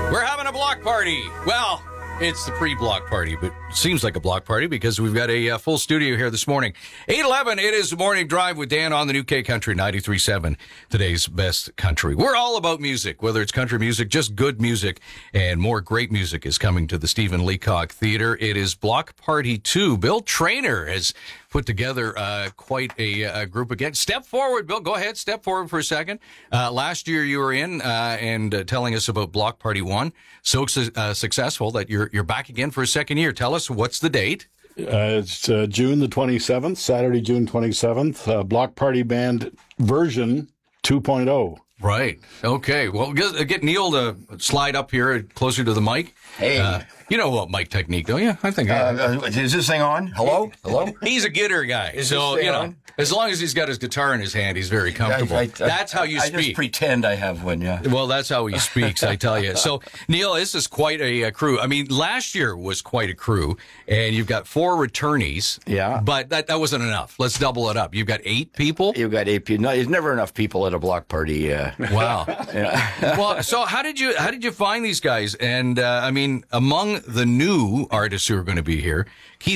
We're having a block party. Well, it's the pre-block party, but it seems like a block party because we've got a full studio here this morning. 8:11, it is the Morning Drive with Dan on the new K Country 93.7, today's best country. We're all about music, whether it's country music, just good music, and more great music is coming to the Stephen Leacock Theater. It is Block Party 2. Bill Traynor has put together quite a group again. Step forward, Bill. Go ahead. Step forward for a second. Last year you were in and telling us about Block Party 1. So successful that you're back again for a second year. Tell us, what's the date? It's June the 27th, Saturday, June 27th, Block Party Band version 2.0. Right. Okay. Well, get Neil to slide up here closer to the mic. Hey. You know what mic technique, don't you? I think. Is this thing on? Hello? Hello? He's a guitar guy. So, you know, on? as long as he's got his guitar in his hand, he's very comfortable. That's how you speak. I just pretend I have one, yeah. Well, that's how he speaks, I tell you. So, Neil, this is quite a crew. I mean, last year was quite a crew, and you've got 4 returnees. Yeah. But that wasn't enough. Let's double it up. You've got 8 people? You've got 8 people. No, there's never enough people at a block party. Wow. Yeah. Well, so how did you find these guys? And, I mean, among the new artists who are going to be here, Keith